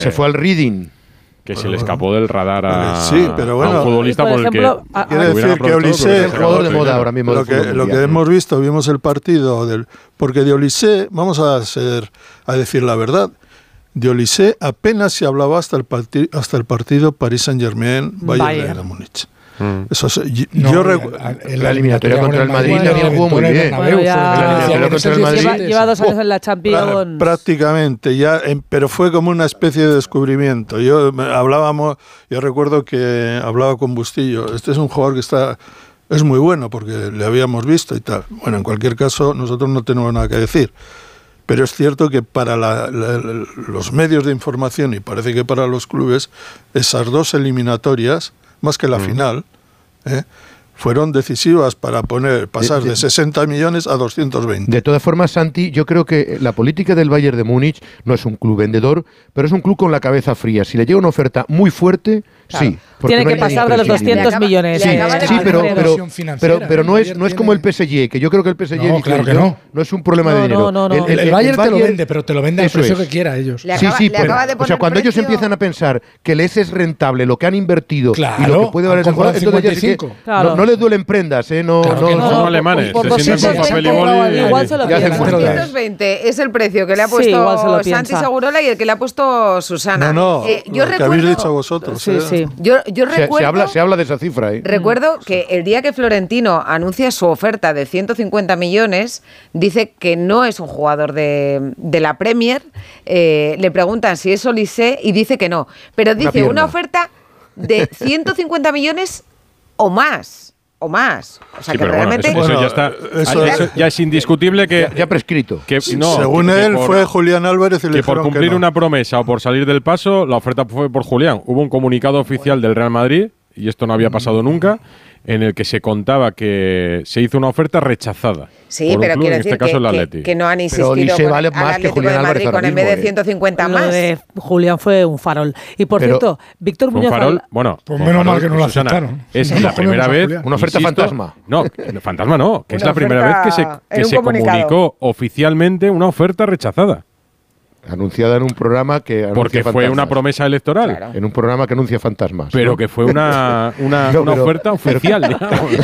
Se fue al Reading. Que se le escapó del radar a un futbolista por ejemplo, el que... Quiere decir que Olise es jugador de moda ahora mismo. Lo que hemos visto, vimos el partido, porque de Olise, vamos a decir la verdad, de Olise apenas se hablaba hasta el partido Paris Saint-Germain-Bayern de Múnich. Eso es, la eliminatoria contra el Madrid también jugó muy bien. Lleva 2 años en la Champions. Prácticamente, pero fue como una especie de descubrimiento. Yo recuerdo que hablaba con Bustillo. Este es un jugador que es muy bueno porque le habíamos visto y tal. Bueno, en cualquier caso, nosotros no tenemos nada que decir. Pero es cierto que para los medios de información y parece que para los clubes, esas 2 eliminatorias, más que la final, fueron decisivas para pasar de 60 millones a 220. De todas formas, Santi, yo creo que la política del Bayern de Múnich no es un club vendedor, pero es un club con la cabeza fría. Si le llega una oferta muy fuerte, claro, sí. Tiene que pasar de los 200 millones. Sí, pero no es como el PSG, que yo creo que el PSG no es un problema de dinero. El Bayern te lo vende, pero te lo vende al precio que quiera ellos. O sea, cuando ellos empiezan a pensar que les es rentable lo que han invertido y lo que puede valer ese jugador, entonces no les duelen prendas, no son alemanes, se sientan con papel y boli. Igual se lo piensan. 220 es el precio que le ha puesto Santi Segurola y el que le ha puesto Susana. Que habéis dicho vosotros. Sí. Yo recuerdo, se habla de esa cifra. Recuerdo que el día que Florentino anuncia su oferta de 150 millones, dice que no es un jugador de la Premier. Le preguntan si es Olise y dice que no. Pero dice una oferta de 150 millones o más. O sea, que realmente... Bueno, eso ya es indiscutible que... Ya prescrito. Según él, fue Julián Álvarez que por cumplir una promesa o por salir del paso, la oferta fue por Julián. Hubo un comunicado oficial del Real Madrid, y esto no había pasado nunca, en el que se contaba que se hizo una oferta rechazada. Sí, pero quiero decir que no han insistido vale al Atlético de Madrid con en vez de 150 más. Lo de Julián fue un farol. Y por cierto, Víctor Muñoz... Bueno, pues menos mal que no lo aceptaron. Es la primera vez... Una oferta fantasma. No, fantasma no, que es la primera vez que se comunicó oficialmente una oferta rechazada. Anunciada en un programa que anuncia porque fue una promesa electoral. Claro. En un programa que anuncia fantasmas. Pero que fue una oferta oficial.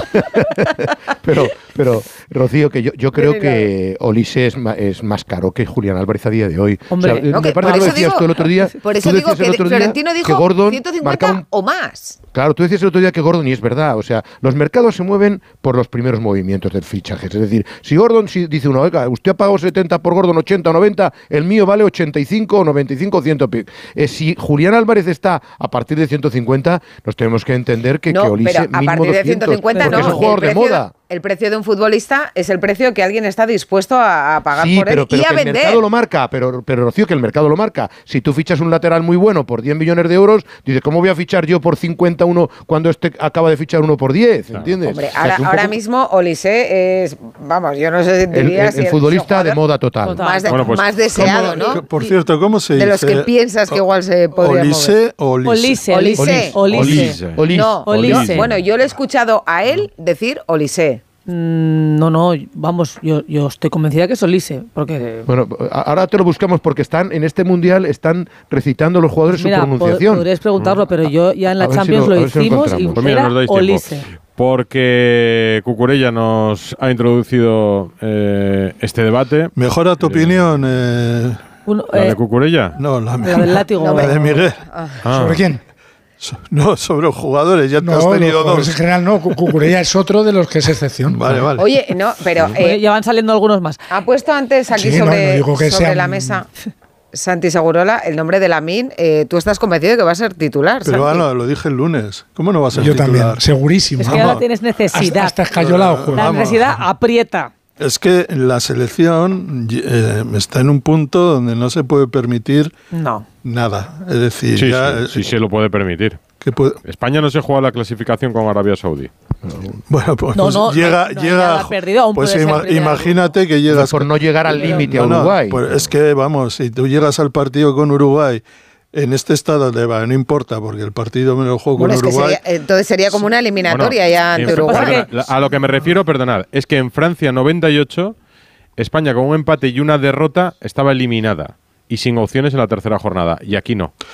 pero Rocío, que yo creo que Olise es más caro que Julián Álvarez a día de hoy. Hombre, me parece que lo decías tú el otro día. Por eso digo que Florentino dijo que Gordon 150 o más. Claro, tú decías el otro día que Gordon, y es verdad, o sea, los mercados se mueven por los primeros movimientos del fichaje. Es decir, si Gordon dice uno, oiga, usted ha pagado 70 por Gordon, 80 o 90, el mío vale 85 o 95 o 100. Si Julián Álvarez está a partir de 150, nos tenemos que entender que Olise pero a partir de 150 no, es un jugador de moda. El precio de un futbolista es el precio que alguien está dispuesto a pagar por él y a vender. El mercado lo marca, pero Rocío, que el mercado lo marca. Si tú fichas un lateral muy bueno por 10 millones de euros, dices, ¿cómo voy a fichar yo por 51 cuando este acaba de fichar uno por 10? ¿Entiendes? Hombre, ahora mismo Olise es, vamos, yo no sé si diría el futbolista de moda total. Más deseado, ¿no? Por cierto, ¿cómo se dice? De los que piensas que igual se podría mover. Olise. No, Olise. Bueno, yo le he escuchado a él decir Olise. No, vamos, yo estoy convencida que es Olise, porque... Bueno, ahora te lo buscamos porque en este Mundial están recitando los jugadores su pronunciación. Podrías preguntarlo, pero yo ya en la Champions lo hicimos y era Olise. Porque Cucurella nos ha introducido este debate. ¿Mejora tu opinión? ¿La de Cucurella? No, la del látigo. La de Miguel. ¿Sobre quién? No, sobre los jugadores, ya te has tenido dos. En general no, Cucurella es otro de los que es excepción. Vale. Oye, no, pero... ya van saliendo algunos más. Ha puesto antes aquí sobre la mesa Santi Segurola el nombre de Lamine. Tú estás convencido de que va a ser titular, Pero Santi. lo dije el lunes. ¿Cómo no va a ser titular? Yo también, segurísimo. Es que ahora tienes necesidad. Hasta escayolado juega. La necesidad aprieta. Es que la selección está en un punto donde no se puede permitir nada. Es decir, sí se lo puede permitir. España no se juega la clasificación con Arabia Saudí. Bueno, pues llega perdido, pues imagínate que llegas por no llegar al límite a Uruguay. Pues es que vamos, si tú llegas al partido con Uruguay en este estado no importa porque el partido me lo juego con Uruguay. Entonces sería como una eliminatoria ya ante Uruguay. A lo que me refiero, perdonad, es que en Francia 98 España con un empate y una derrota estaba eliminada y sin opciones en la tercera jornada, y aquí no.